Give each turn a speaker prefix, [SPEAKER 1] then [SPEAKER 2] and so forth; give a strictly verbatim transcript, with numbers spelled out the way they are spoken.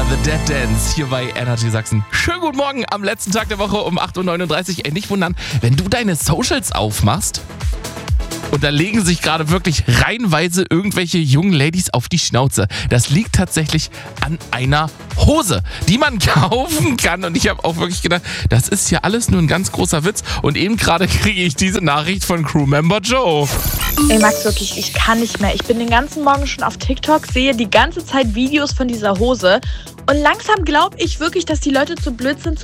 [SPEAKER 1] The Dead Dance hier bei Energy Sachsen. Schönen guten Morgen am letzten Tag der Woche um acht Uhr neununddreißig. Ey, nicht wundern, wenn du deine Socials aufmachst und da legen sich gerade wirklich reihenweise irgendwelche jungen Ladies auf die Schnauze. Das liegt tatsächlich an einer Hose, die man kaufen kann. Und ich habe auch wirklich gedacht, das ist ja alles nur ein ganz großer Witz. Und eben gerade kriege ich diese Nachricht von Crewmember Joe.
[SPEAKER 2] Ey Max, wirklich, ich kann nicht mehr. Ich bin den ganzen Morgen schon auf TikTok, sehe die ganze Zeit Videos von dieser Hose. Und langsam glaube ich wirklich, dass die Leute zu blöd sind,